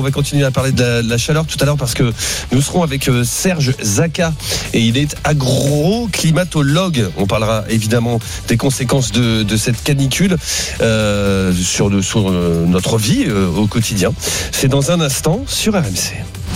on va continuer à parler de la chaleur tout à l'heure parce que nous serons avec Serge Zaka et il est agroclimatologue. On parlera évidemment des conséquences de cette canicule sur notre vie au quotidien. C'est dans un instant sur RMC.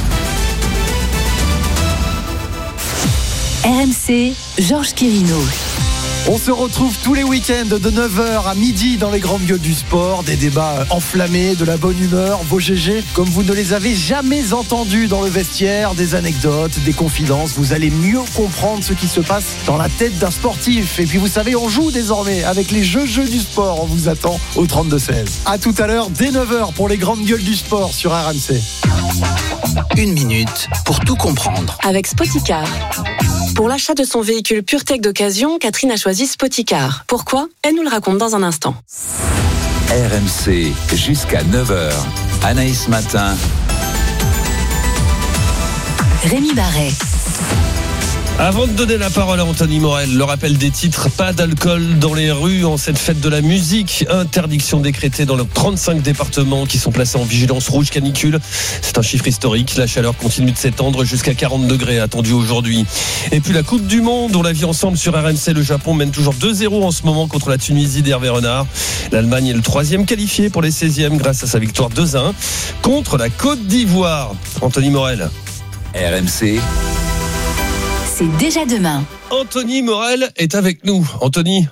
RMC, Georges Quirino. On se retrouve tous les week-ends de 9h à midi dans les grandes gueules du sport. Des débats enflammés, de la bonne humeur, vos GG comme vous ne les avez jamais entendus dans le vestiaire, des anecdotes, des confidences. Vous allez mieux comprendre ce qui se passe dans la tête d'un sportif. Et puis vous savez, on joue désormais avec les jeux du sport. On vous attend au 32-16. À tout à l'heure, dès 9h pour les grandes gueules du sport sur RMC. 1 minute pour tout comprendre. Avec Spoticar. Pour l'achat de son véhicule PureTech d'occasion, Catherine a choisi Spoticar. Pourquoi ? Elle nous le raconte dans un instant. RMC jusqu'à 9h. Anaïs Matin. Rémi Barret. Avant de donner la parole à Anthony Morel, le rappel des titres, pas d'alcool dans les rues en cette fête de la musique, interdiction décrétée dans les 35 départements qui sont placés en vigilance rouge canicule. C'est un chiffre historique, la chaleur continue de s'étendre jusqu'à 40 degrés attendue aujourd'hui. Et puis la Coupe du Monde, on l'a vu ensemble sur RMC, le Japon mène toujours 2-0 en ce moment contre la Tunisie d'Hervé Renard. L'Allemagne est le 3e qualifié pour les 16e grâce à sa victoire 2-1 contre la Côte d'Ivoire. Anthony Morel. RMC. C'est déjà demain. Anthony Morel est avec nous. Anthony.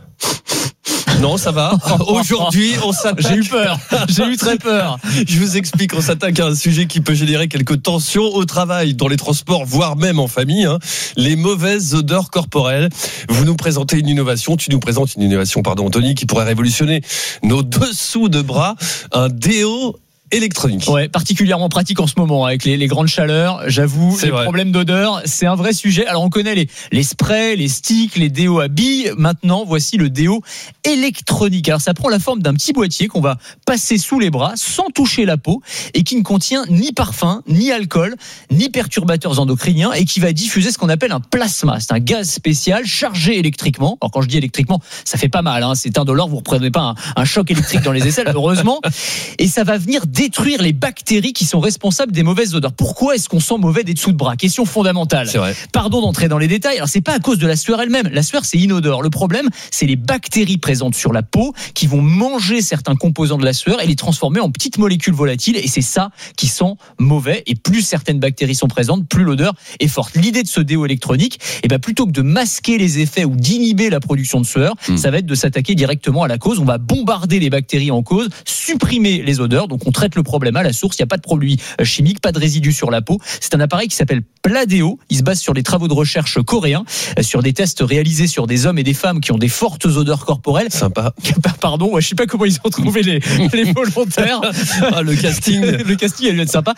Non, ça va. Aujourd'hui, on s'attaque. J'ai eu peur. J'ai eu très peur. Je vous explique, on s'attaque à un sujet qui peut générer quelques tensions au travail, dans les transports, voire même en famille. Les mauvaises odeurs corporelles. Vous nous présentez une innovation. Tu nous présentes une innovation, Anthony, qui pourrait révolutionner nos dessous de bras. Un déo électronique. Ouais, particulièrement pratique en ce moment avec les grandes chaleurs. J'avoue, les problèmes d'odeur, c'est un vrai sujet. Alors on connaît les sprays, les sticks, les déos à billes. Maintenant, voici le déo électronique. Alors ça prend la forme d'un petit boîtier qu'on va passer sous les bras sans toucher la peau et qui ne contient ni parfum, ni alcool, ni perturbateurs endocriniens et qui va diffuser ce qu'on appelle un plasma. C'est un gaz spécial chargé électriquement. Alors quand je dis électriquement, ça fait pas mal. C'est indolore. Vous ne reprenez pas un choc électrique dans les aisselles, heureusement. Et ça va venir détruire les bactéries qui sont responsables des mauvaises odeurs. Pourquoi est-ce qu'on sent mauvais des dessous de bras ? Question fondamentale. C'est vrai. Pardon d'entrer dans les détails. Alors c'est pas à cause de la sueur elle-même. La sueur c'est inodore. Le problème c'est les bactéries présentes sur la peau qui vont manger certains composants de la sueur et les transformer en petites molécules volatiles et c'est ça qui sent mauvais. Et plus certaines bactéries sont présentes, plus l'odeur est forte. L'idée de ce déo électronique, plutôt que de masquer les effets ou d'inhiber la production de sueur, ça va être de s'attaquer directement à la cause. On va bombarder les bactéries en cause, supprimer les odeurs. Donc on traite le problème à la source, il n'y a pas de produits chimiques, pas de résidus sur la peau. C'est un appareil qui s'appelle Pladeo. Il se base sur des travaux de recherche coréens, sur des tests réalisés sur des hommes et des femmes qui ont des fortes odeurs corporelles. Sympa. Pardon, je sais pas comment ils ont trouvé les volontaires. Le casting. Le casting, elle vient de sympa.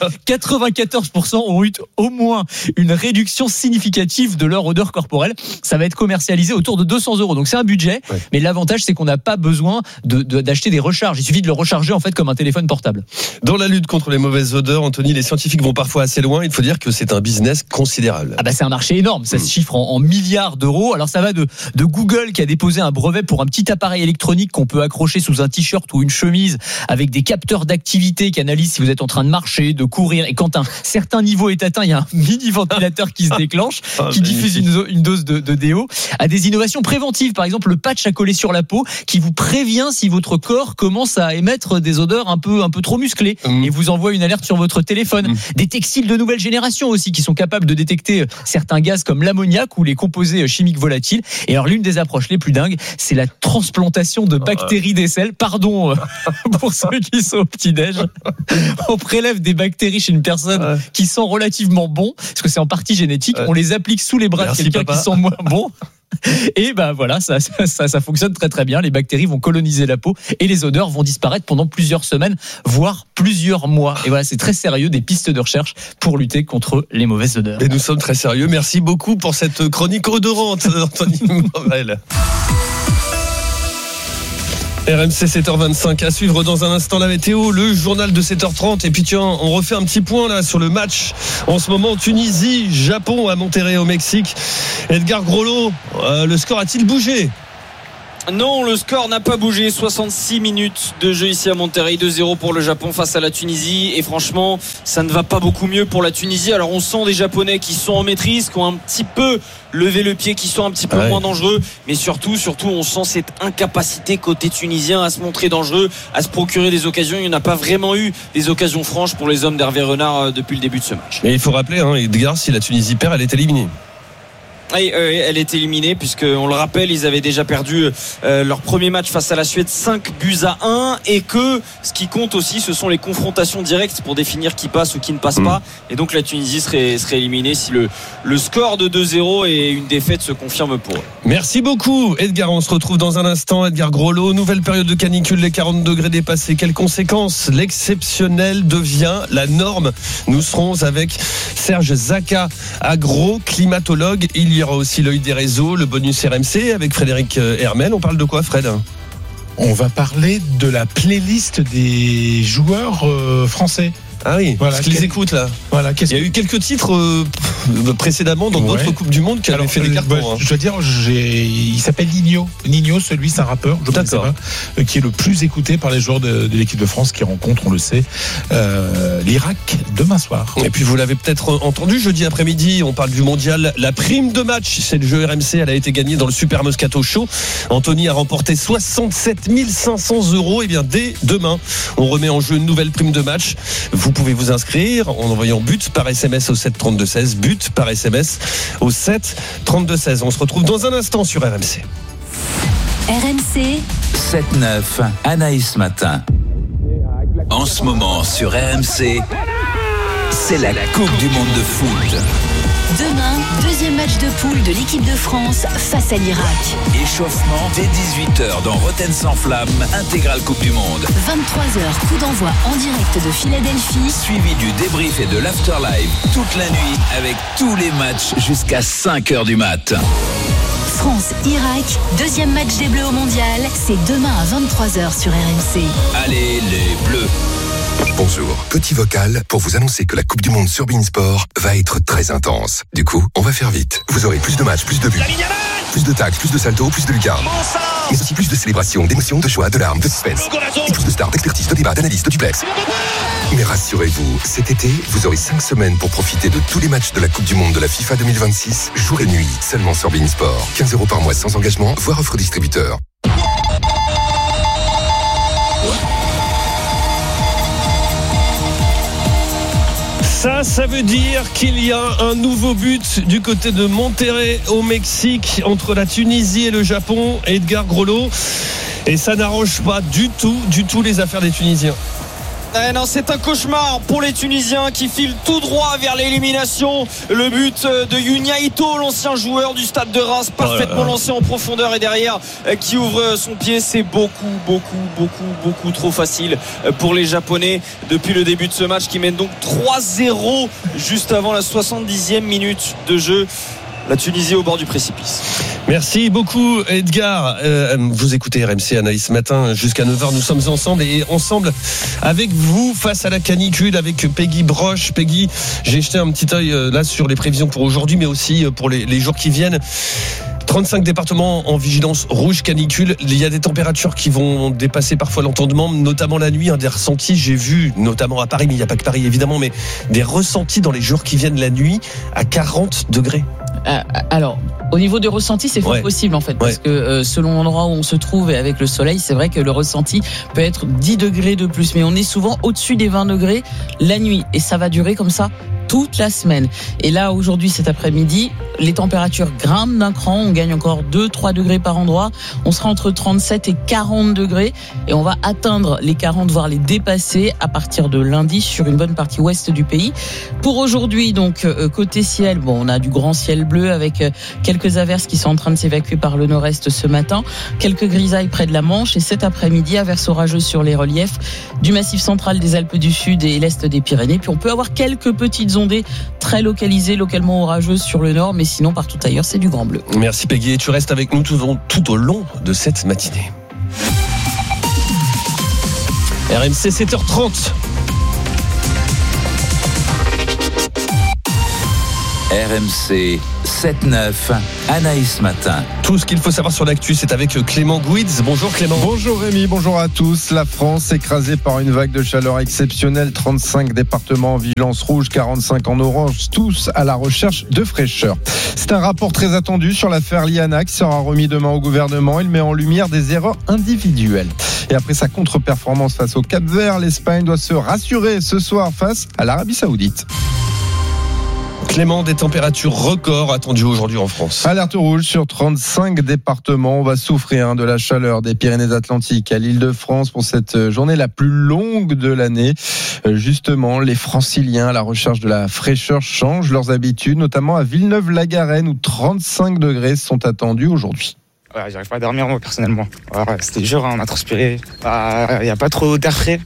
94% ont eu au moins une réduction significative de leur odeur corporelle. Ça va être commercialisé autour de 200 €. Donc c'est un budget, mais l'avantage c'est qu'on n'a pas besoin d'acheter des recharges. Il suffit de le recharger en fait comme un téléphone portable. Dans la lutte contre les mauvaises odeurs, Anthony, les scientifiques vont parfois assez loin. Il faut dire que c'est un business considérable. C'est un marché énorme. Ça se chiffre en milliards d'euros. Alors ça va de Google qui a déposé un brevet pour un petit appareil électronique qu'on peut accrocher sous un t-shirt ou une chemise avec des capteurs d'activité qui analysent si vous êtes en train de marcher, de courir. Et quand un certain niveau est atteint, il y a un mini ventilateur qui se déclenche, qui diffuse une dose de déo. À des innovations préventives, par exemple le patch à coller sur la peau qui vous prévient si votre corps commence à émettre des odeurs un peu trop musclées et vous envoie une alerte sur votre téléphone. Des textiles de nouvelle génération aussi qui sont capables de détecter certains gaz comme l'ammoniac ou les composés chimiques volatiles. Et alors l'une des approches les plus dingues, c'est la transplantation de bactéries d'aisselle. Pardon pour ceux qui sont au petit-déj. On prélève des bactéries chez une personne qui sent relativement bon, parce que c'est en partie génétique. On les applique sous les bras de quelqu'un qui sent moins bon. Et voilà, ça fonctionne très très bien. Les bactéries vont coloniser la peau et les odeurs vont disparaître pendant plusieurs semaines, voire plusieurs mois. Et voilà, c'est très sérieux, des pistes de recherche pour lutter contre les mauvaises odeurs. Et nous sommes très sérieux. Merci beaucoup pour cette chronique odorante, Anthony Morel. RMC 7h25 à suivre dans un instant la météo, le journal de 7h30 et puis tiens, on refait un petit point là sur le match en ce moment Tunisie, Japon à Monterrey au Mexique. Edgar Groslo, le score a-t-il bougé ? Non, le score n'a pas bougé. 66 minutes de jeu ici à Monterrey, 2-0 pour le Japon face à la Tunisie. Et franchement, ça ne va pas beaucoup mieux pour la Tunisie. Alors on sent des Japonais qui sont en maîtrise, qui ont un petit peu levé le pied, qui sont un petit peu moins dangereux. Mais surtout, on sent cette incapacité côté tunisien à se montrer dangereux, à se procurer des occasions. Il n'y en a pas vraiment eu des occasions franches pour les hommes d'Hervé Renard depuis le début de ce match. Mais il faut rappeler, Edgar, si la Tunisie perd, elle est éliminée. Oui, elle est éliminée puisqu'on le rappelle, ils avaient déjà perdu leur premier match face à la Suède 5-1 et que ce qui compte aussi ce sont les confrontations directes pour définir qui passe ou qui ne passe pas, et donc la Tunisie serait éliminée si le score de 2-0 et une défaite se confirme pour eux. Merci beaucoup Edgar, on se retrouve dans un instant. Edgar Groslo, nouvelle période de canicule, les 40 degrés dépassés, quelles conséquences? L'exceptionnel devient la norme. Nous serons avec Serge Zaka, agro-climatologue. Il y aura aussi l'œil des réseaux, le bonus RMC avec Frédéric Hermel. On parle de quoi, Fred? On va parler de la playlist des joueurs français. Ah oui, voilà, parce qu'ils les écoutent là. Voilà, il y a eu quelques titres précédemment dans d'autres Coupes du Monde qui avaient fait des cartons. Je veux dire, il s'appelle Nino. Nino, celui, c'est un rappeur, je ne sais pas, qui est le plus écouté par les joueurs de l'équipe de France qui rencontrent, on le sait, l'Irak demain soir. Et puis vous l'avez peut-être entendu, jeudi après-midi, on parle du mondial. La prime de match, c'est le jeu RMC, elle a été gagnée dans le Super Moscato Show. Anthony a remporté 67 500 €. Et bien dès demain, on remet en jeu une nouvelle prime de match. Vous pouvez vous inscrire en envoyant but par SMS au 7 32 16, but par SMS au 7 32 16. On se retrouve dans un instant sur RMC. RMC 7-9, Anaïs Matin. En ce moment sur RMC, c'est la Coupe du Monde de foot. Demain, deuxième match de poule de l'équipe de France face à l'Irak. Échauffement dès 18h dans Rotten sans flamme, intégrale Coupe du Monde. 23h, coup d'envoi en direct de Philadelphie. Suivi du débrief et de l'afterlive toute la nuit avec tous les matchs jusqu'à 5h du mat. France-Irak, deuxième match des Bleus au Mondial. C'est demain à 23h sur RMC. Allez les Bleus! Bonjour, petit vocal pour vous annoncer que la Coupe du Monde sur beIN Sport va être très intense. Du coup, on va faire vite. Vous aurez plus de matchs, plus de buts, plus de tacles, plus de saltos, plus de lucarnes. Mais aussi plus de célébrations, d'émotions, de joie, de larmes, de suspense. Et plus de stars, d'expertise, de débats, d'analyses, de duplex. Mais rassurez-vous, cet été, vous aurez 5 semaines pour profiter de tous les matchs de la Coupe du Monde de la FIFA 2026, jour et nuit, seulement sur beIN Sport. 15 € par mois sans engagement, voire offre distributeur. Ça veut dire qu'il y a un nouveau but du côté de Monterrey au Mexique entre la Tunisie et le Japon. Edgar Groslo. Et ça n'arrange pas du tout les affaires des Tunisiens. Non, c'est un cauchemar pour les Tunisiens qui filent tout droit vers l'élimination. Le but de Yunia Ito, l'ancien joueur du stade de Reims, parfaitement lancé en profondeur et derrière qui ouvre son pied. C'est beaucoup trop facile pour les Japonais depuis le début de ce match qui mène donc 3-0 juste avant la 70e minute de jeu. La Tunisie au bord du précipice. Merci beaucoup Edgar. Vous écoutez RMC Anaïs Matin jusqu'à 9h. Nous sommes ensemble avec vous face à la canicule avec Peggy Broche. Peggy, j'ai jeté un petit œil là sur les prévisions pour aujourd'hui mais aussi pour les jours qui viennent. 35 départements en vigilance rouge canicule. Il y a des températures qui vont dépasser parfois l'entendement, notamment la nuit. Des ressentis, j'ai vu, notamment à Paris, mais il n'y a pas que Paris évidemment, mais des ressentis dans les jours qui viennent la nuit à 40 degrés. Alors, au niveau des ressentis, c'est fort possible en fait, parce que selon l'endroit où on se trouve et avec le soleil, c'est vrai que le ressenti peut être 10 degrés de plus, mais on est souvent au-dessus des 20 degrés la nuit, et ça va durer comme ça toute la semaine. Et là, aujourd'hui, cet après-midi, les températures grimpent d'un cran. On gagne encore 2-3 degrés par endroit. On sera entre 37 et 40 degrés. Et on va atteindre les 40, voire les dépasser à partir de lundi sur une bonne partie ouest du pays. Pour aujourd'hui, donc, côté ciel, on a du grand ciel bleu avec quelques averses qui sont en train de s'évacuer par le nord-est ce matin. Quelques grisailles près de la Manche. Et cet après-midi, averses orageuses sur les reliefs du massif central des Alpes du Sud et l'est des Pyrénées. Puis on peut avoir quelques petites ondées très localisées, localement orageuses sur le nord, mais sinon partout ailleurs c'est du grand bleu. Merci Peggy, et tu restes avec nous tout au long de cette matinée. RMC 7h30. RMC 7-9, Anaïs Matin. Tout ce qu'il faut savoir sur l'actu, c'est avec Clément Gouitz. Bonjour Clément. Bonjour Rémi, bonjour à tous. La France écrasée par une vague de chaleur exceptionnelle. 35 départements en vigilance rouge, 45 en orange, tous à la recherche de fraîcheur. C'est un rapport très attendu sur l'affaire Liana qui sera remis demain au gouvernement. Il met en lumière des erreurs individuelles. Et après sa contre-performance face au Cap-Vert, l'Espagne doit se rassurer ce soir face à l'Arabie Saoudite. Clément, des températures records attendues aujourd'hui en France. Alerte rouge sur 35 départements. On va souffrir de la chaleur des Pyrénées-Atlantiques à l'Île-de-France pour cette journée la plus longue de l'année. Justement, les Franciliens à la recherche de la fraîcheur changent leurs habitudes, notamment à Villeneuve-la-Garenne où 35 degrés sont attendus aujourd'hui. J'arrive pas à dormir moi personnellement. C'était dur, on a transpiré. Il n'y a pas trop d'air frais.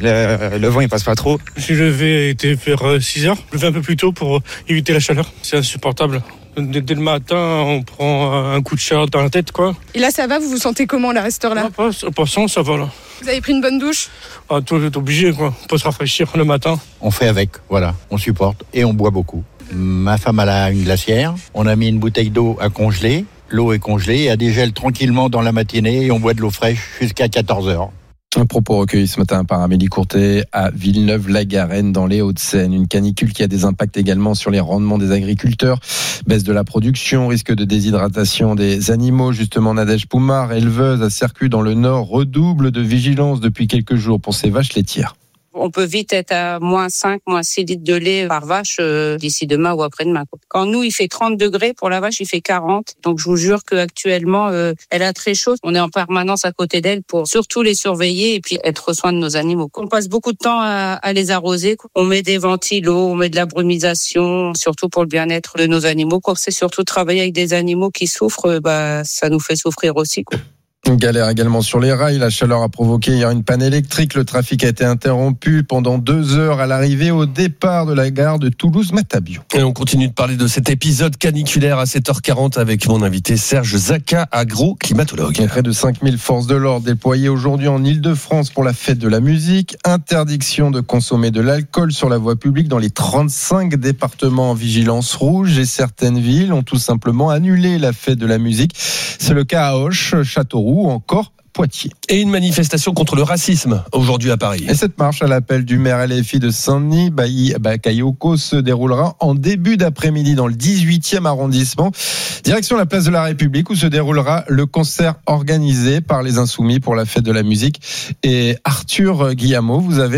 Le vent il passe pas trop. Je suis levé vers 6h. Je levé un peu plus tôt pour éviter la chaleur. C'est insupportable. Dès le matin, on prend un coup de chaleur dans la tête, quoi. Et là, ça va? Vous vous sentez comment là, à cette heure-là? Passant, ça va là. Vous avez pris une bonne douche? Tout est obligé, quoi. On peut se rafraîchir le matin. On fait avec, voilà. On supporte et on boit beaucoup. Ma femme elle a une glacière. On a mis une bouteille d'eau à congeler. L'eau est congelée, elle dégèle tranquillement dans la matinée et on boit de l'eau fraîche jusqu'à 14h. Un propos recueilli ce matin par Amélie Courtet à Villeneuve-la-Garenne dans les Hauts-de-Seine. Une canicule qui a des impacts également sur les rendements des agriculteurs. Baisse de la production, risque de déshydratation des animaux. Justement, Nadège Poumar, éleveuse à Sercu dans le Nord, redouble de vigilance depuis quelques jours pour ses vaches laitières. On peut vite être à -5, -6 litres de lait par vache d'ici demain ou après-demain. Quand nous, il fait 30 degrés, pour la vache, il fait 40. Donc, je vous jure qu'actuellement, elle a très chaud. On est en permanence à côté d'elle pour surtout les surveiller et puis être soin de nos animaux. On passe beaucoup de temps à les arroser. On met des ventilos, on met de la brumisation, surtout pour le bien-être de nos animaux. Quand c'est surtout travailler avec des animaux qui souffrent, ça nous fait souffrir aussi, quoi. Une galère également sur les rails. La chaleur a provoqué hier une panne électrique. Le trafic a été interrompu pendant 2 heures à l'arrivée au départ de la gare de Toulouse-Matabiau. Et on continue de parler de cet épisode caniculaire à 7h40 avec mon invité Serge Zaka, agro-climatologue. Près de 5000 forces de l'ordre déployées aujourd'hui en Île-de-France pour la fête de la musique. Interdiction de consommer de l'alcool sur la voie publique dans les 35 départements en vigilance rouge et certaines villes ont tout simplement annulé la fête de la musique. C'est le cas à Auch, Châteauroux ou encore Poitiers. Et une manifestation contre le racisme aujourd'hui à Paris. Et cette marche à l'appel du maire LFI de Saint-Denis, Bakayoko, se déroulera en début d'après-midi dans le 18e arrondissement. Direction la place de la République où se déroulera le concert organisé par les Insoumis pour la fête de la musique. Et Arthur Guillamot,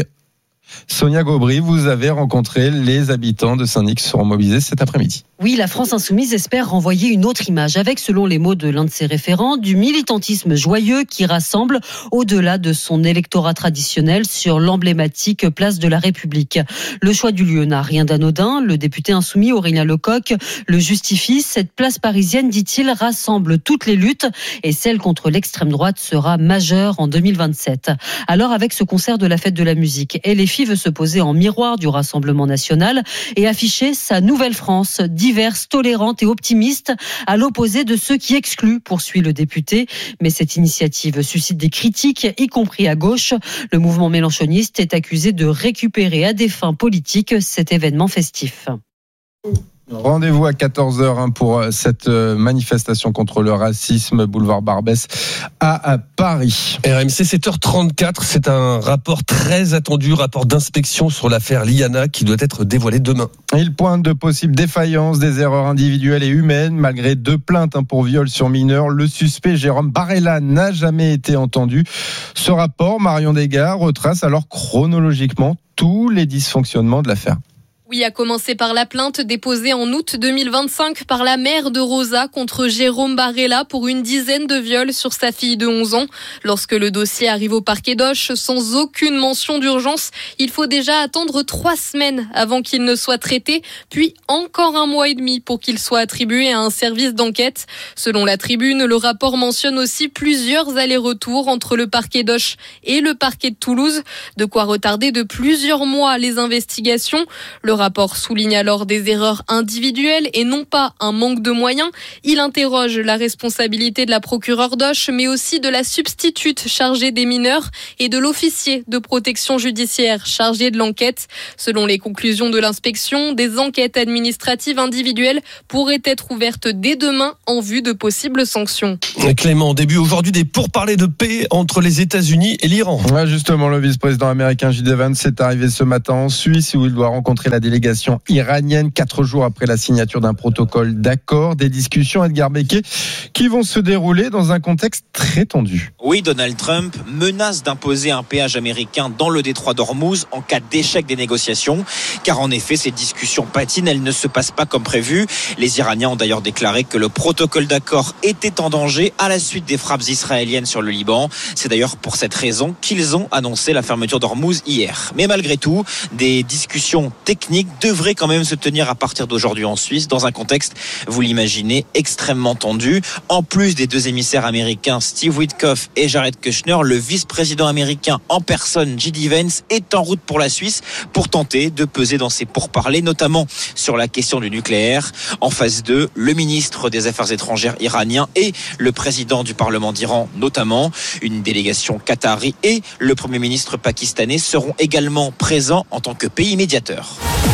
Sonia Gobry, vous avez rencontré les habitants de Saint-Denis qui seront mobilisés cet après-midi. Oui, la France Insoumise espère renvoyer une autre image avec, selon les mots de l'un de ses référents, du militantisme joyeux qui rassemble au-delà de son électorat traditionnel sur l'emblématique place de la République. Le choix du lieu n'a rien d'anodin. Le député insoumis Aurélien Lecoq le justifie. Cette place parisienne, dit-il, rassemble toutes les luttes et celle contre l'extrême droite sera majeure en 2027. Alors, avec ce concert de la fête de la musique, LFI veut se poser en miroir du Rassemblement national et afficher sa nouvelle France, diverse, tolérante et optimiste, à l'opposé de ceux qui excluent, poursuit le député. Mais cette initiative suscite des critiques, y compris à gauche. Le mouvement mélenchoniste est accusé de récupérer à des fins politiques cet événement festif. Rendez-vous à 14h pour cette manifestation contre le racisme, boulevard Barbès à Paris. RMC 7h34, c'est un rapport très attendu, rapport d'inspection sur l'affaire Liana qui doit être dévoilé demain. Il pointe de possibles défaillances, des erreurs individuelles et humaines. Malgré 2 plaintes pour viol sur mineur, le suspect Jérôme Barella n'a jamais été entendu. Ce rapport, Marion Desgard, retrace alors chronologiquement tous les dysfonctionnements de l'affaire. Oui, à commencer par la plainte déposée en août 2025 par la mère de Rosa contre Jérôme Barella pour une dizaine de viols sur sa fille de 11 ans. Lorsque le dossier arrive au parquet d'Auch sans aucune mention d'urgence, il faut déjà attendre 3 semaines avant qu'il ne soit traité, puis encore 1 mois et demi pour qu'il soit attribué à un service d'enquête. Selon la Tribune, le rapport mentionne aussi plusieurs allers-retours entre le parquet d'Auch et le parquet de Toulouse, de quoi retarder de plusieurs mois les investigations. Le rapport souligne alors des erreurs individuelles et non pas un manque de moyens. Il interroge la responsabilité de la procureure d'Auch, mais aussi de la substitute chargée des mineurs et de l'officier de protection judiciaire chargé de l'enquête. Selon les conclusions de l'inspection, des enquêtes administratives individuelles pourraient être ouvertes dès demain en vue de possibles sanctions. Clément, début aujourd'hui des pourparlers de paix entre les États-Unis et l'Iran. Ouais, justement, le vice-président américain J.D. Vance est arrivé ce matin en Suisse où il doit rencontrer la délégation iranienne 4 jours après la signature d'un protocole d'accord. Des discussions, Edgar Becquet, qui vont se dérouler dans un contexte très tendu. Oui, Donald Trump menace d'imposer un péage américain dans le détroit d'Ormuz en cas d'échec des négociations. Car en effet, ces discussions patinent, elles ne se passent pas comme prévu. Les Iraniens ont d'ailleurs déclaré que le protocole d'accord était en danger à la suite des frappes israéliennes sur le Liban. C'est d'ailleurs pour cette raison qu'ils ont annoncé la fermeture d'Ormuz hier. Mais malgré tout, des discussions techniques devraient quand même se tenir à partir d'aujourd'hui en Suisse, dans un contexte, vous l'imaginez, extrêmement tendu. En plus des 2 émissaires américains, Steve Witkoff et Jared Kushner, le vice-président américain en personne, J.D. Vance, est en route pour la Suisse pour tenter de peser dans ces pourparlers, notamment sur la question du nucléaire. En phase 2, le ministre des Affaires étrangères iranien et le président du Parlement d'Iran notamment. Une délégation qatari et le Premier ministre pakistanais seront également présents en tant que pays médiateur.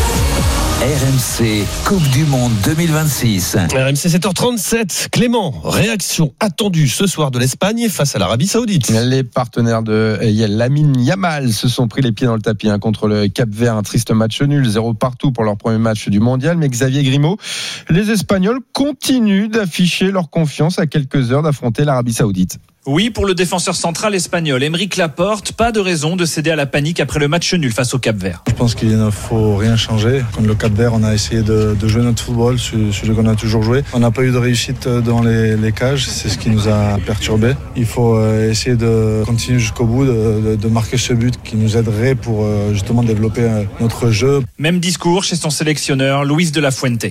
RMC Coupe du Monde 2026. RMC 7h37. Clément, réaction attendue ce soir de l'Espagne face à l'Arabie Saoudite. Les partenaires de Lamine Yamal se sont pris les pieds dans le tapis contre le Cap-Vert. Un triste match nul, 0 partout pour leur premier match du mondial. Mais Xavier Grimaud, les Espagnols continuent d'afficher leur confiance à quelques heures d'affronter l'Arabie Saoudite. Oui, pour le défenseur central espagnol, Aymeric Laporte, pas de raison de céder à la panique après le match nul face au Cap-Vert. Je pense qu'il ne faut rien changer. Contre le Cap-Vert, on a essayé de jouer notre football, celui qu'on a toujours joué. On n'a pas eu de réussite dans les cages, c'est ce qui nous a perturbés. Il faut essayer de continuer jusqu'au bout, de marquer ce but qui nous aiderait pour justement développer notre jeu. Même discours chez son sélectionneur, Luis de la Fuente.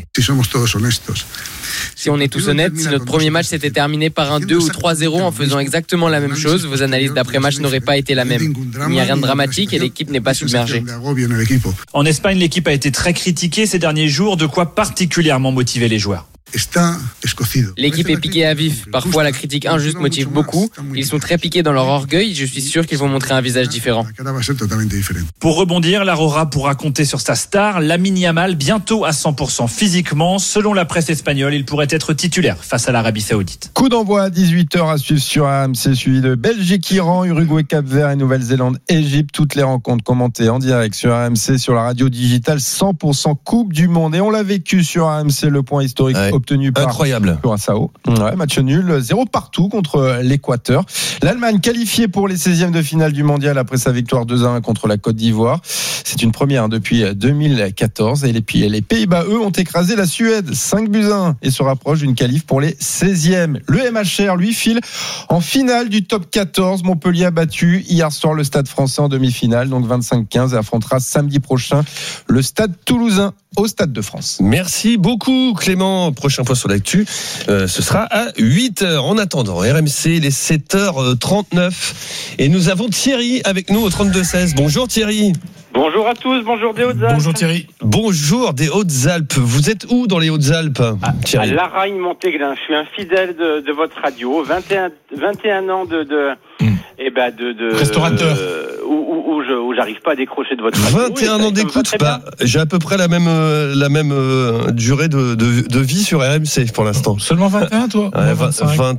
Si on est tous honnêtes, si notre premier match s'était terminé par un 2 ou 3-0 en faisant exactement la même chose, vos analyses d'après-match n'auraient pas été la même. Il n'y a rien de dramatique et l'équipe n'est pas submergée. En Espagne, l'équipe a été très critiquée ces derniers jours, de quoi particulièrement motiver les joueurs. L'équipe est piquée à vif. Parfois, la critique injuste motive beaucoup. Ils sont très piqués dans leur orgueil. Je suis sûr qu'ils vont montrer un visage différent. Pour rebondir, l'Aurora pourra compter sur sa star, Lamine Yamal, bientôt à 100% physiquement. Selon la presse espagnole, il pourrait être titulaire face à l'Arabie Saoudite. Coup d'envoi à 18h à suivre sur RMC, suivi de Belgique-Iran, Uruguay, Cap-Vert et Nouvelle-Zélande, Égypte. Toutes les rencontres commentées en direct sur RMC, sur la radio digitale 100% Coupe du Monde. Et on l'a vécu sur RMC, le point historique obtenu par incroyable Curaçao. Ouais, match nul, 0 partout contre l'Équateur. L'Allemagne qualifiée pour les 16e de finale du mondial après sa victoire 2-1 contre la Côte d'Ivoire. C'est une première depuis 2014. Et puis les Pays-Bas, eux, ont écrasé la Suède 5-1 et se rapprochent d'une qualif pour les 16e. Le MHR, lui, file en finale du top 14. Montpellier a battu hier soir le Stade Français en demi-finale, donc 25-15, et affrontera samedi prochain le Stade Toulousain au Stade de France. Merci beaucoup Clément. Prochaine fois sur l'actu, ce sera à 8h. En attendant, RMC, les 7h39. Et nous avons Thierry avec nous au 32-16. Bonjour Thierry. Bonjour à tous, bonjour des Hautes-Alpes. Bonjour Thierry. Bonjour des Hautes-Alpes. Vous êtes où dans les Hautes-Alpes, Thierry? À Laragne-Montéglin. Je suis un fidèle de votre radio. 21 ans de restaurateur. Où j'arrive pas à décrocher de votre radio. 21 ans d'écoute, j'ai à peu près la même durée de vie sur RMC pour l'instant. Seulement 21 toi? 21.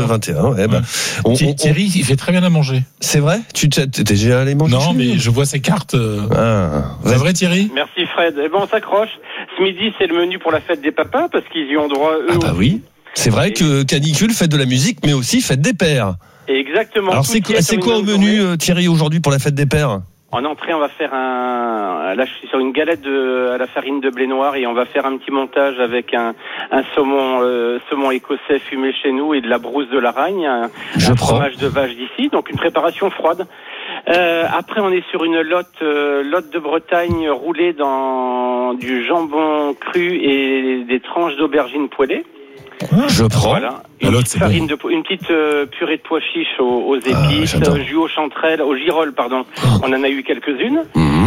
Thierry, il fait très bien à manger. C'est vrai? Tu t'es déjà allé manger? Non, mais je vois ses cartes. C'est vrai Thierry? Merci Fred. On s'accroche. Ce midi, c'est le menu pour la fête des papas parce qu'ils y ont droit eux. Oui. C'est vrai que Canicule fête de la musique, mais aussi fête des pères. Exactement. Alors c'est quoi au menu Thierry aujourd'hui pour la fête des pères? En entrée, on va faire là je suis sur une galette à la farine de blé noir et on va faire un petit montage avec un saumon écossais fumé chez nous et de la brousse de Laragne, un fromage de vache d'ici, donc une préparation froide. Après, on est sur une lotte de Bretagne roulée dans du jambon cru et des tranches d'aubergine poêlée. Je prends. Voilà. Une petite purée de pois chiches aux épices, jus aux chanterelles, aux girolles, pardon. On en a eu quelques-unes.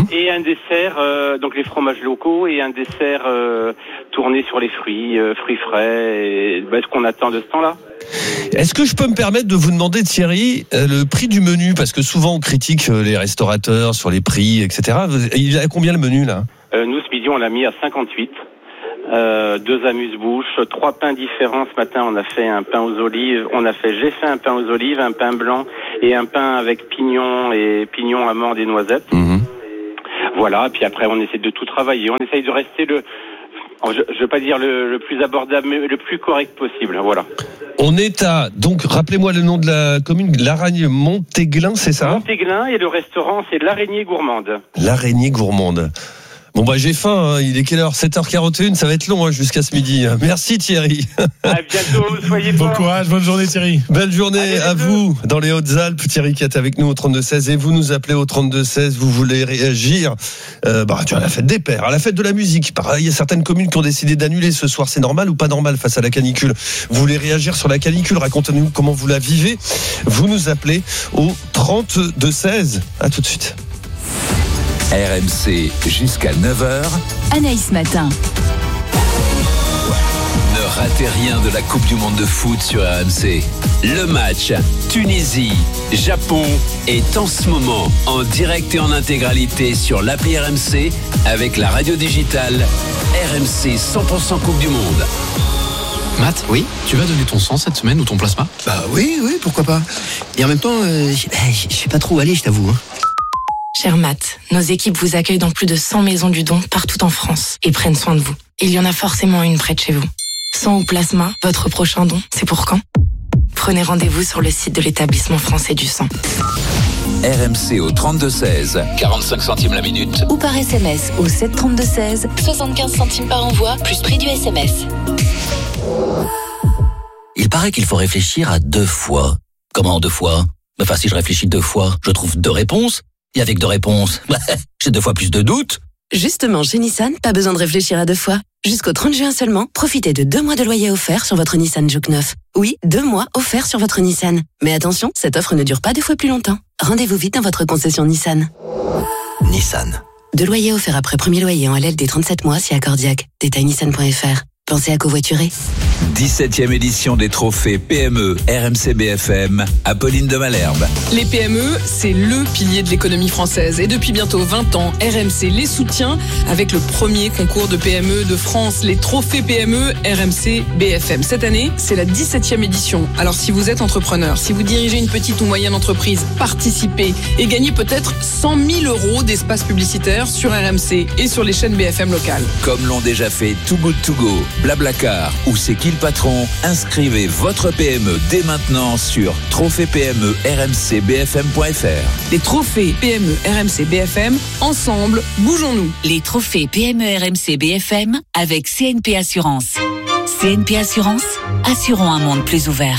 Et un dessert, donc les fromages locaux, et un dessert tourné sur les fruits frais, et ce qu'on attend de ce temps-là. Est-ce que je peux me permettre de vous demander, Thierry, le prix du menu? Parce que souvent on critique les restaurateurs sur les prix, etc. Il a combien le menu là? Nous, ce midi, on l'a mis à 58. 2 amuse-bouches, 3 pains différents. Ce matin, on a fait un pain aux olives. J'ai fait un pain aux olives, un pain blanc et un pain avec pignons, amandes et noisettes. Voilà. Puis après, on essaie de tout travailler. On essaye de rester je veux pas dire le plus abordable, mais le plus correct possible. Voilà. On est donc, rappelez-moi le nom de la commune, l'Araignée Montéglin, c'est ça? Montéglin, et le restaurant, c'est l'Araignée Gourmande. L'Araignée Gourmande. Bon il est faim, il est quelle heure? 7h41, ça va être long jusqu'à ce midi. Merci Thierry. À bientôt, soyez bon courage, bonne journée Thierry. Belle journée à vous dans les Hautes-Alpes. Thierry qui est avec nous au 32-16 et vous nous appelez au 32-16, vous voulez réagir à la fête des pères, à la fête de la musique. Pareil, il y a certaines communes qui ont décidé d'annuler ce soir, c'est normal ou pas normal face à la canicule? Vous voulez réagir sur la canicule, racontez-nous comment vous la vivez. Vous nous appelez au 32-16. À tout de suite. RMC jusqu'à 9h. Anaïs Matin. Ne ratez rien de la Coupe du Monde de foot sur RMC. Le match Tunisie-Japon est en ce moment en direct et en intégralité sur l'appli RMC avec la radio digitale RMC 100% Coupe du Monde. Matt, oui, tu vas donner ton sang cette semaine ou ton plasma? Oui, pourquoi pas. Et en même temps, je suis pas trop allé, je t'avoue. Cher Matt, nos équipes vous accueillent dans plus de 100 maisons du don partout en France et prennent soin de vous. Il y en a forcément une près de chez vous. Sang ou plasma, votre prochain don, c'est pour quand? Prenez rendez-vous sur le site de l'établissement français du sang. RMC au 32-16, 45 centimes la minute. Ou par SMS au 732-16, 75 centimes par envoi, plus prix du SMS. Il paraît qu'il faut réfléchir à 2 fois. Comment 2 fois? Enfin, si je réfléchis 2 fois, je trouve 2 réponses. Et avec 2 réponses, j'ai 2 fois plus de doutes. Justement, chez Nissan, pas besoin de réfléchir à 2 fois. Jusqu'au 30 juin seulement, profitez de 2 mois de loyer offert sur votre Nissan Juke 9. Oui, 2 mois offerts sur votre Nissan. Mais attention, cette offre ne dure pas 2 fois plus longtemps. Rendez-vous vite dans votre concession Nissan. Nissan. 2 loyers offerts après premier loyer en LLD 37 mois si accordiaque. Détail nissan.fr. Pensez à covoiturer. 17e édition des trophées PME RMC BFM, Apolline de Malherbe. Les PME, c'est le pilier de l'économie française. Et depuis bientôt 20 ans, RMC les soutient avec le premier concours de PME de France, les trophées PME RMC BFM. Cette année, c'est la 17e édition. Alors si vous êtes entrepreneur, si vous dirigez une petite ou moyenne entreprise, participez et gagnez peut-être 100 000 € d'espace publicitaire sur RMC et sur les chaînes BFM locales. Comme l'ont déjà fait Too Good To Go, Blablacar ou C'est qui le patron? Inscrivez votre PME dès maintenant sur trophées-PME-RMC-BFM.fr. Les trophées PME RMC BFM, ensemble, bougeons-nous. Les trophées PME RMC BFM avec CNP Assurance. CNP Assurance, assurons un monde plus ouvert.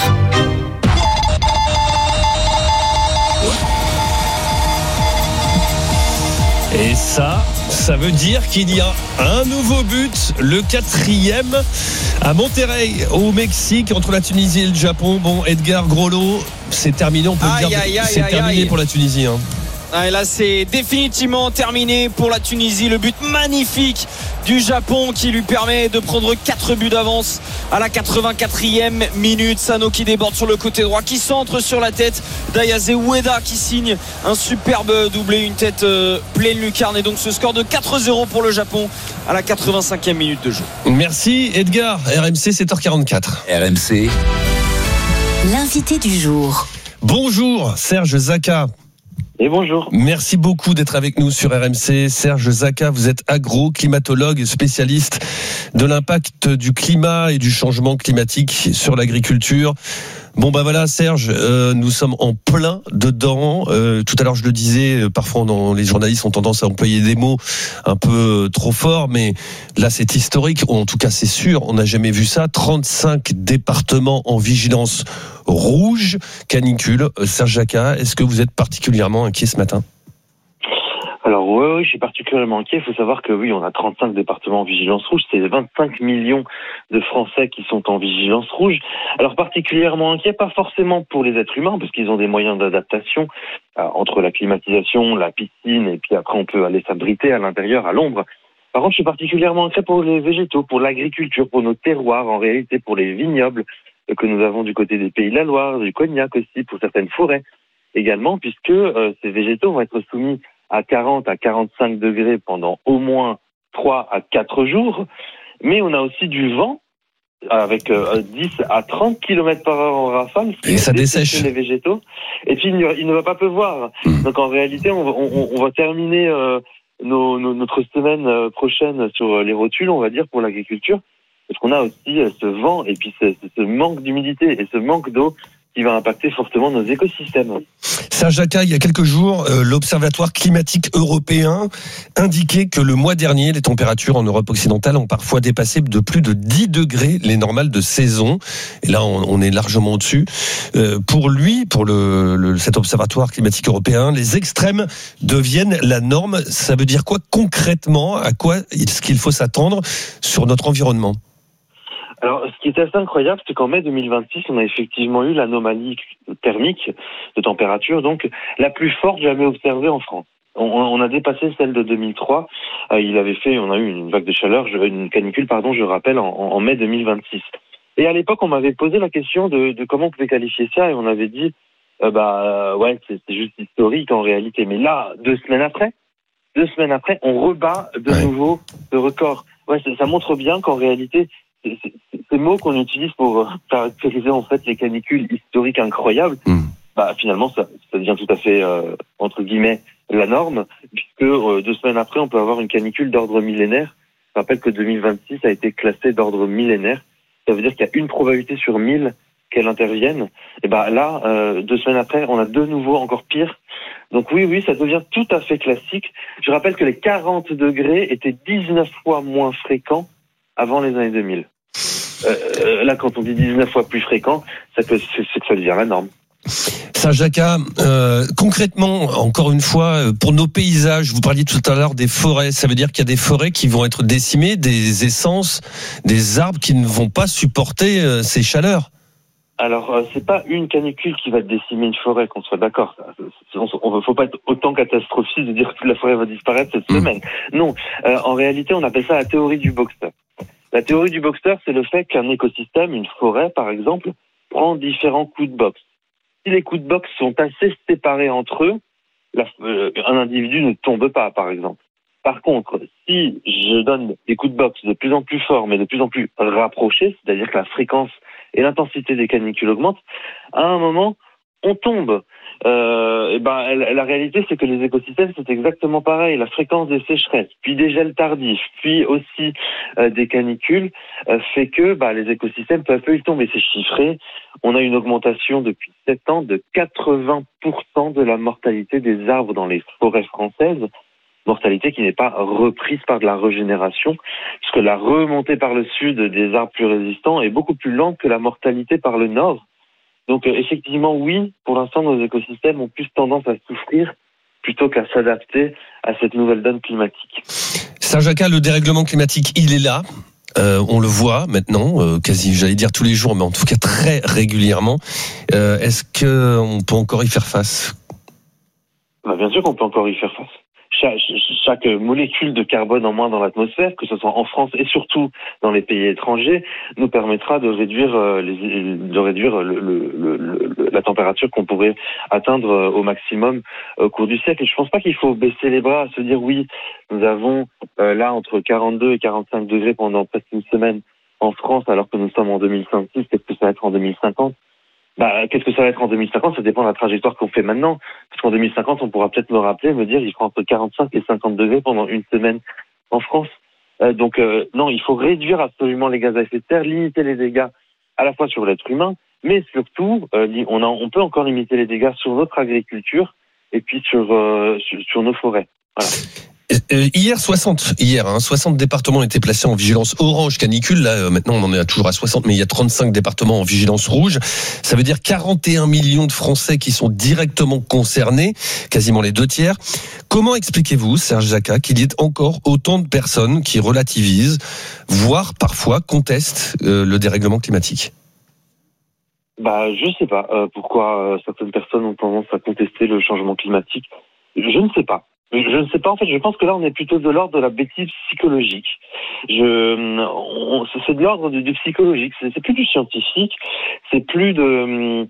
Et ça veut dire qu'il y a un nouveau but, le 4e à Monterrey, au Mexique, entre la Tunisie et le Japon. Bon, Edgar, gros lot, c'est terminé, on peut le dire. C'est terminé pour la Tunisie. Et là, c'est définitivement terminé pour la Tunisie. Le but magnifique du Japon qui lui permet de prendre 4 buts d'avance à la 84e minute. Sano qui déborde sur le côté droit, qui centre sur la tête d'Ayase Ueda qui signe un superbe doublé, une tête pleine lucarne. Et donc ce score de 4-0 pour le Japon à la 85e minute de jeu. Merci Edgar. RMC 7h44. RMC. L'invité du jour. Bonjour Serge Zaka. Et bonjour. Merci beaucoup d'être avec nous sur RMC. Serge Zaka, vous êtes agro-climatologue, spécialiste de l'impact du climat et du changement climatique sur l'agriculture. Bon voilà Serge, nous sommes en plein dedans. Tout à l'heure je le disais, parfois les journalistes ont tendance à employer des mots un peu trop forts, mais là c'est historique, en tout cas c'est sûr, on n'a jamais vu ça. 35 départements en vigilance rouge, canicule. Serge Zaka, est-ce que vous êtes particulièrement inquiet ce matin ? Alors oui, je suis particulièrement inquiet. Il faut savoir que oui, on a 35 départements en vigilance rouge. C'est 25 millions de Français qui sont en vigilance rouge. Alors particulièrement inquiet, pas forcément pour les êtres humains, parce qu'ils ont des moyens d'adaptation entre la climatisation, la piscine, et puis après on peut aller s'abriter à l'intérieur, à l'ombre. Par contre, je suis particulièrement inquiet pour les végétaux, pour l'agriculture, pour nos terroirs, en réalité pour les vignobles que nous avons du côté des Pays de la Loire, du Cognac aussi, pour certaines forêts également, puisque ces végétaux vont être soumis à 40 à 45 degrés pendant au moins 3 à 4 jours. Mais on a aussi du vent avec 10 à 30 km par heure en rafale. Et ça dessèche les végétaux. Et puis, il ne va pas pleuvoir. Donc, en réalité, on va terminer notre semaine prochaine sur les rotules, on va dire, pour l'agriculture. Parce qu'on a aussi ce vent et puis ce manque d'humidité et ce manque d'eau qui va impacter fortement nos écosystèmes. Serge Jacquat, il y a quelques jours, l'Observatoire climatique européen indiquait que le mois dernier, les températures en Europe occidentale ont parfois dépassé de plus de 10 degrés les normales de saison. Et là, on est largement au-dessus. Pour lui, pour cet Observatoire climatique européen, les extrêmes deviennent la norme. Ça veut dire quoi concrètement? À quoi est-ce qu'il faut s'attendre sur notre environnement? Alors, ce qui est assez incroyable, c'est qu'en mai 2026, on a effectivement eu l'anomalie thermique de température, donc la plus forte jamais observée en France. On a dépassé celle de 2003. On a eu une vague de chaleur, une canicule, je rappelle, en mai 2026. Et à l'époque, on m'avait posé la question de comment on pouvait qualifier ça, et on avait dit, c'est juste historique en réalité. Mais là, 2 semaines après, on rebat de nouveau ce record. Ouais, ça montre bien qu'en réalité, ces mots qu'on utilise pour caractériser en fait les canicules historiques incroyables, finalement ça devient tout à fait entre guillemets la norme, puisque 2 semaines après on peut avoir une canicule d'ordre millénaire. Je rappelle que 2026 a été classé d'ordre millénaire. Ça veut dire qu'il y a une probabilité sur 1000 qu'elle intervienne. Et là, 2 semaines après, on a de nouveau encore pire. Donc oui, ça devient tout à fait classique. Je rappelle que les 40 degrés étaient 19 fois moins fréquents avant les années 2000. Là, quand on dit 19 fois plus fréquent, c'est que ça devient la norme. Serge Jacquat, concrètement, encore une fois, pour nos paysages, vous parliez tout à l'heure des forêts, ça veut dire qu'il y a des forêts qui vont être décimées, des essences, des arbres qui ne vont pas supporter ces chaleurs. Alors, c'est pas une canicule qui va décimer une forêt, qu'on soit d'accord. Faut pas être autant catastrophiste de dire que toute la forêt va disparaître cette semaine. Non, en réalité, on appelle ça la théorie du boxer. La théorie du boxer, c'est le fait qu'un écosystème, une forêt par exemple, prend différents coups de boxe. Si les coups de boxe sont assez séparés entre eux, un individu ne tombe pas, par exemple. Par contre, si je donne des coups de boxe de plus en plus forts, mais de plus en plus rapprochés, c'est-à-dire que la fréquence et l'intensité des canicules augmentent, à un moment, on tombe. La réalité, c'est que les écosystèmes, c'est exactement pareil. La fréquence des sécheresses, puis des gels tardifs, puis aussi des canicules, fait que les écosystèmes peu à peu ils tombent. Et c'est chiffré. On a une augmentation depuis 7 ans de 80% de la mortalité des arbres dans les forêts françaises. Mortalité qui n'est pas reprise par de la régénération, puisque la remontée par le sud des arbres plus résistants est beaucoup plus lente que la mortalité par le nord. Donc effectivement, oui, pour l'instant, nos écosystèmes ont plus tendance à souffrir plutôt qu'à s'adapter à cette nouvelle donne climatique. Serge Jacquat, le dérèglement climatique, il est là. On le voit maintenant, quasi, j'allais dire tous les jours, mais en tout cas très régulièrement. Est-ce qu'on peut encore y faire face ? Bien sûr qu'on peut encore y faire face. Chaque molécule de carbone en moins dans l'atmosphère, que ce soit en France et surtout dans les pays étrangers, nous permettra de réduire la température qu'on pourrait atteindre au maximum au cours du siècle. Et je pense pas qu'il faut baisser les bras, se dire oui, nous avons là entre 42 et 45 degrés pendant presque une semaine en France, alors que nous sommes en 2056. Qu'est-ce que ça va être en 2050 ? Qu'est-ce que ça va être en 2050 ? Ça dépend de la trajectoire qu'on fait maintenant. Parce qu'en 2050, on pourra peut-être me dire il fera entre 45 et 50 degrés pendant une semaine en France. Non, il faut réduire absolument les gaz à effet de serre, limiter les dégâts à la fois sur l'être humain, mais surtout, on peut encore limiter les dégâts sur notre agriculture et puis sur nos forêts. Voilà. Hier, 60 départements étaient placés en vigilance orange canicule. Là, maintenant, on en est toujours à 60, mais il y a 35 départements en vigilance rouge. Ça veut dire 41 millions de Français qui sont directement concernés, quasiment les 2 tiers. Comment expliquez-vous, Serge Jacquat, qu'il y ait encore autant de personnes qui relativisent, voire parfois contestent le dérèglement climatique? Je sais pas pourquoi certaines personnes ont tendance à contester le changement climatique. Je ne sais pas. En fait, je pense que là, on est plutôt de l'ordre de la bêtise psychologique. C'est de l'ordre du psychologique. C'est plus du scientifique. C'est plus du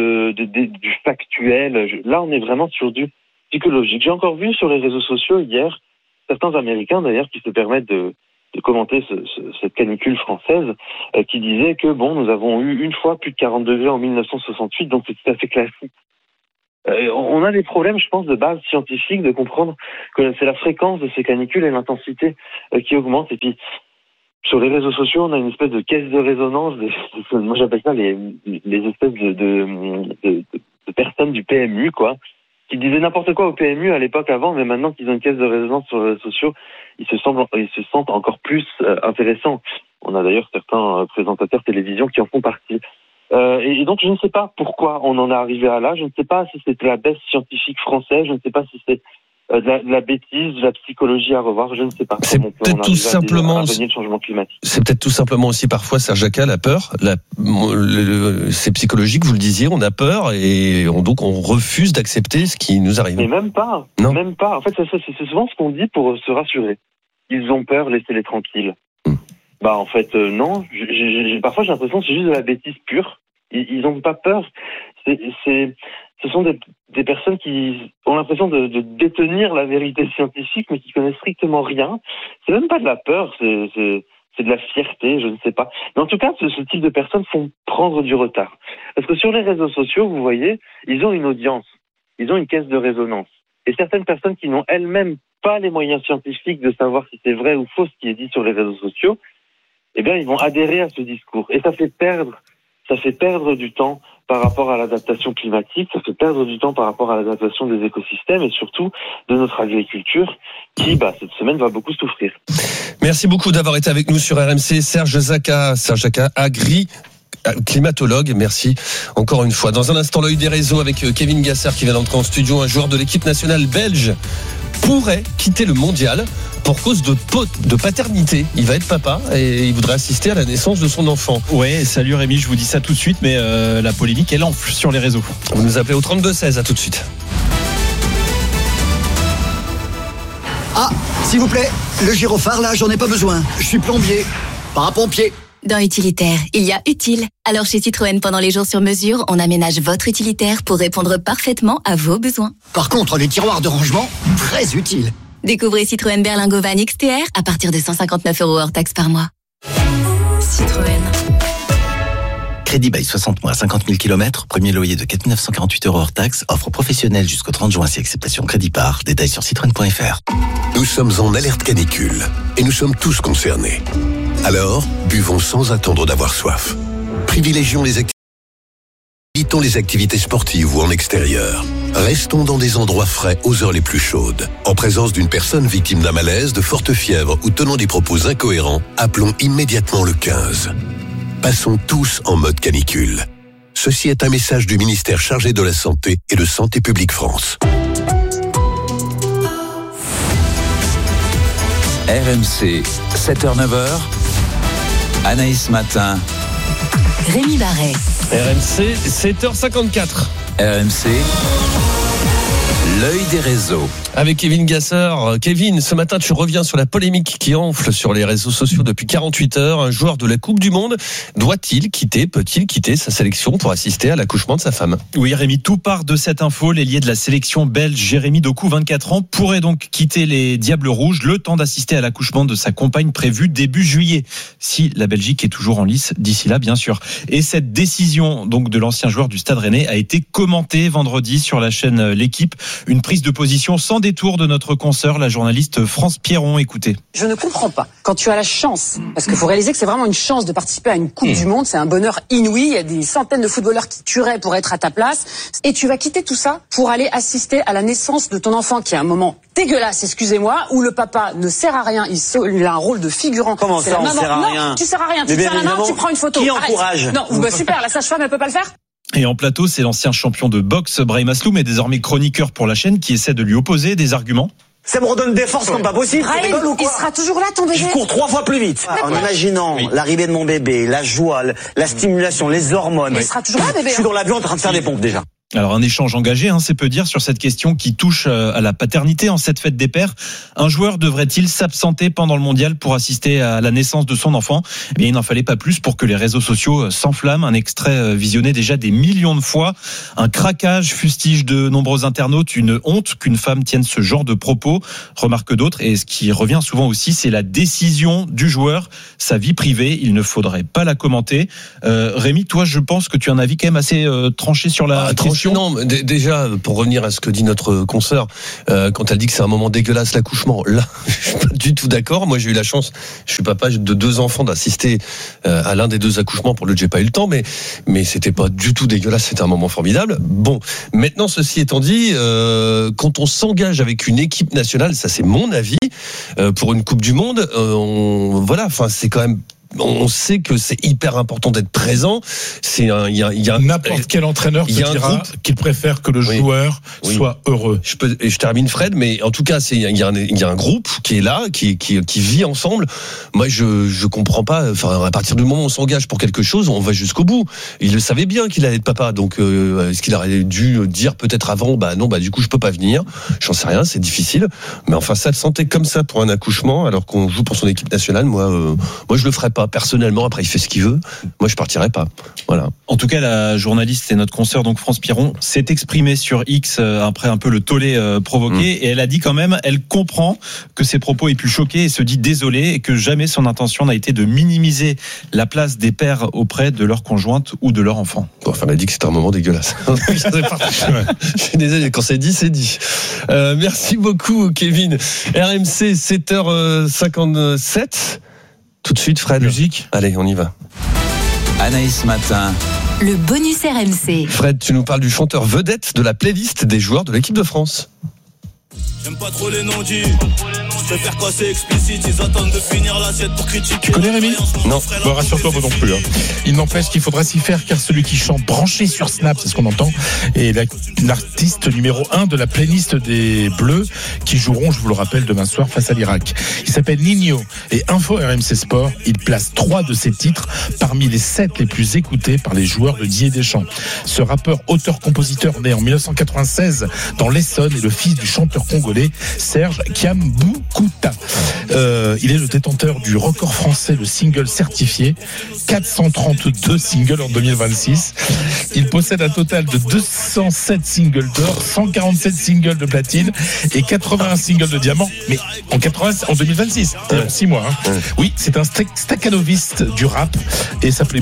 factuel. Là, on est vraiment sur du psychologique. J'ai encore vu sur les réseaux sociaux hier certains Américains, d'ailleurs, qui se permettent de commenter cette canicule française, qui disaient que nous avons eu une fois plus de 40 degrés en 1968, donc c'est tout à fait classique. On a des problèmes, je pense, de base scientifique, de comprendre que c'est la fréquence de ces canicules et l'intensité qui augmente. Et puis, sur les réseaux sociaux, on a une espèce de caisse de résonance. Moi, j'appelle ça les espèces de personnes du PMU, quoi, qui disaient n'importe quoi au PMU à l'époque avant, mais maintenant qu'ils ont une caisse de résonance sur les réseaux sociaux, ils se sentent encore plus intéressants. On a d'ailleurs certains présentateurs télévision qui en font partie. Et donc, je ne sais pas pourquoi on en est arrivé à là. Je ne sais pas si c'est de la baisse scientifique française. Je ne sais pas si c'est de la bêtise, de la psychologie à revoir. Je ne sais pas. C'est peut-être tout simplement. Le changement climatique. C'est peut-être tout simplement aussi parfois, Serge Jacquat, la peur. C'est psychologique, vous le disiez. On a peur et donc on refuse d'accepter ce qui nous arrive. Mais même pas. Non. Même pas. En fait, c'est souvent ce qu'on dit pour se rassurer. Ils ont peur, laissez-les tranquilles. En fait, non. Parfois, j'ai l'impression que c'est juste de la bêtise pure. Ils n'ont pas peur. Ce sont des personnes qui ont l'impression de détenir la vérité scientifique, mais qui connaissent strictement rien. C'est même pas de la peur, c'est de la fierté, je ne sais pas. Mais en tout cas, ce type de personnes font prendre du retard. Parce que sur les réseaux sociaux, vous voyez, ils ont une audience. Ils ont une caisse de résonance. Et certaines personnes qui n'ont elles-mêmes pas les moyens scientifiques de savoir si c'est vrai ou faux ce qui est dit sur les réseaux sociaux, ils vont adhérer à ce discours. Et ça fait perdre du temps par rapport à l'adaptation climatique, ça fait perdre du temps par rapport à l'adaptation des écosystèmes et surtout de notre agriculture qui, cette semaine, va beaucoup souffrir. Merci beaucoup d'avoir été avec nous sur RMC. Serge Jacquat, climatologue, merci encore une fois. Dans un instant, l'œil des réseaux avec Kevin Gasser qui vient d'entrer en studio, un joueur de l'équipe nationale belge pourrait quitter le mondial pour cause de paternité. Il va être papa et il voudrait assister à la naissance de son enfant. Ouais, salut Rémi, je vous dis ça tout de suite, mais la polémique elle enfle sur les réseaux. Vous nous appelez au 32-16, à tout de suite. Ah, s'il vous plaît, le gyrophare là, j'en ai pas besoin. Je suis plombier, parapompier. Dans Utilitaire, il y a utile. Alors chez Citroën, pendant les jours sur mesure, on aménage votre utilitaire pour répondre parfaitement à vos besoins. Par contre, les tiroirs de rangement, très utiles. Découvrez Citroën Berlingo Van XTR à partir de 159 € hors taxe par mois. Citroën. Crédit bail 60 mois, 50 000 km, premier loyer de 4 948 € hors taxe, offre professionnelle jusqu'au 30 juin si acceptation crédit par. Détails sur citroën.fr. Nous sommes en alerte canicule et nous sommes tous concernés. Alors, buvons sans attendre d'avoir soif. Privilégions évitons les activités sportives ou en extérieur. Restons dans des endroits frais aux heures les plus chaudes. En présence d'une personne victime d'un malaise, de forte fièvre ou tenant des propos incohérents, appelons immédiatement le 15. Passons tous en mode canicule. Ceci est un message du ministère chargé de la Santé et de Santé publique France. RMC, 7h-9h, Anaïs Matin, Rémi Barret. RMC, 7h54. RMC, l'œil des réseaux. Avec Kevin Gasser. Kevin, ce matin, tu reviens sur la polémique qui enfle sur les réseaux sociaux depuis 48 heures. Un joueur de la Coupe du Monde peut-il quitter sa sélection pour assister à l'accouchement de sa femme? Oui, Rémi, tout part de cette info. L'ailier de la sélection belge, Jérémy Doku, 24 ans, pourrait donc quitter les Diables Rouges le temps d'assister à l'accouchement de sa compagne prévue début juillet. Si la Belgique est toujours en lice d'ici là, bien sûr. Et cette décision donc de l'ancien joueur du Stade Rennais a été commentée vendredi sur la chaîne L'Équipe. Une prise de position sans détour de notre consoeur, la journaliste France Pierron. Écoutez. Je ne comprends pas. Quand tu as la chance, parce qu'il faut réaliser que c'est vraiment une chance de participer à une Coupe du Monde, c'est un bonheur inouï, il y a des centaines de footballeurs qui tueraient pour être à ta place, et tu vas quitter tout ça pour aller assister à la naissance de ton enfant, qui est un moment dégueulasse, excusez-moi, où le papa ne sert à rien, il a un rôle de figurant. Comment ça, on sert à rien ? Non, tu sers à rien, tu tiens la main, tu prends une photo. Qui encourage ? Non, super, la sage-femme, elle peut pas le faire ? Et en plateau, c'est l'ancien champion de boxe, Brahim Asloum, et désormais chroniqueur pour la chaîne, qui essaie de lui opposer des arguments. Ça me redonne des forces comme pas possible. Brahim, il sera toujours là, ton bébé. Je cours 3 fois plus vite. En imaginant l'arrivée de mon bébé, la joie, la stimulation, les hormones. Il sera toujours là, bébé. Je suis dans l'avion en train de faire des pompes déjà. Alors un échange engagé, c'est peu dire, sur cette question qui touche à la paternité en cette fête des pères. Un joueur devrait-il s'absenter pendant le mondial pour assister à la naissance de son enfant ? Eh bien, il n'en fallait pas plus pour que les réseaux sociaux s'enflamment. Un extrait visionné déjà des millions de fois. Un craquage fustige de nombreux internautes. Une honte qu'une femme tienne ce genre de propos, remarque d'autres. Et ce qui revient souvent aussi, c'est la décision du joueur, sa vie privée. Il ne faudrait pas la commenter. Rémi, toi, je pense que tu as un avis quand même assez tranché sur la question. Non, déjà, pour revenir à ce que dit notre consoeur, quand elle dit que c'est un moment dégueulasse, l'accouchement, là, je suis pas du tout d'accord. Moi, j'ai eu la chance, je suis papa de 2 enfants, d'assister à l'un des 2 accouchements. Pour l'autre, j'ai pas eu le temps, mais c'était pas du tout dégueulasse, c'était un moment formidable. Bon, maintenant, ceci étant dit, quand on s'engage avec une équipe nationale, ça c'est mon avis, pour une Coupe du Monde, c'est quand même... On sait que c'est hyper important d'être présent. Il y a n'importe quel entraîneur te dira qu'il préfère que le joueur soit heureux. Je termine, Fred, mais en tout cas, il y a un groupe qui est là, qui vit ensemble. Moi, je comprends pas. Enfin, à partir du moment où on s'engage pour quelque chose, on va jusqu'au bout. Il le savait bien qu'il allait être papa, donc est-ce qu'il aurait dû dire peut-être avant, du coup, je peux pas venir. J'en sais rien, c'est difficile. Mais enfin, ça le sentait comme ça pour un accouchement, alors qu'on joue pour son équipe nationale. Moi, je le ferais pas. Personnellement, après il fait ce qu'il veut, moi je partirais pas. Voilà. En tout cas, la journaliste et notre consoeur, donc France Pierron, s'est exprimée sur X après un peu le tollé provoqué, et elle a dit quand même, elle comprend que ses propos aient pu choquer et se dit désolée, et que jamais son intention n'a été de minimiser la place des pères auprès de leur conjointe ou de leur enfant. Elle a dit que c'était un moment dégueulasse. Je suis désolé, quand c'est dit, c'est dit. Merci beaucoup, Kevin. RMC 7h57. Tout de suite, Fred. Musique. Allez, on y va. Anaïs Matin. Le bonus RMC. Fred, tu nous parles du chanteur vedette de la playlist des joueurs de l'équipe de France. J'aime pas trop les non-dits. Je préfère quand c'est explicite. Ils attendent de finir l'assiette pour critiquer. Tu connais Rémi ? Non. Rassure-toi, moi non plus. Il n'empêche qu'il faudra s'y faire, car celui qui chante branché sur Snap, c'est ce qu'on entend, est l'artiste numéro 1 de la playlist des Bleus qui joueront, je vous le rappelle, demain soir face à l'Irak. Il s'appelle Nino, et Info RMC Sport, il place 3 de ses titres parmi les 7 les plus écoutés par les joueurs de Didier Deschamps. Ce rappeur, auteur-compositeur, né en 1996 dans l'Essonne, est le fils du chanteur congolais Serge Kiamboukuta. Il est le détenteur du record français de singles certifiés, 432 singles en 2026. Il possède un total de 207 singles d'or, 147 singles de platine et 81 singles de diamant, mais en 2026, en 6 mois. Oui, c'est un stakhanoviste du rap, et ça plaît